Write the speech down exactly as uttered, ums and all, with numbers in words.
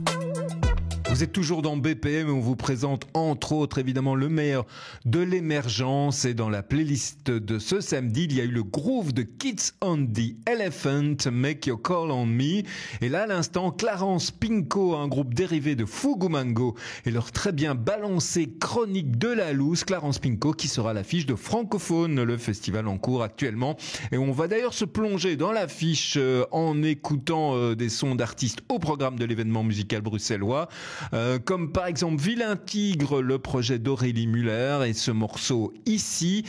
Vous êtes toujours dans B P M et on vous présente entre autres évidemment le meilleur de l'émergence, et dans la playlist de ce samedi il y a eu le groove de Kids on the Elephant, Make Your Call on Me, et là à l'instant Clarence Pinko, un groupe dérivé de Fugu Mango, et leur très bien balancé Chronique de la Loose. Clarence Pinko qui sera à l'affiche de Francophone, le festival en cours actuellement, et on va d'ailleurs se plonger dans l'affiche euh, en écoutant euh, des sons d'artistes au programme de l'événement musical bruxellois. Euh, comme par exemple Vilain Tigre, le projet d'Aurélie Muller, et ce morceau ici.